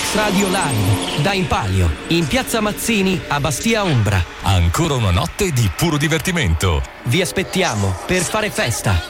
X Radio Live da Impalio in Piazza Mazzini a Bastia Umbra. Ancora una notte di puro divertimento. Vi aspettiamo per fare festa.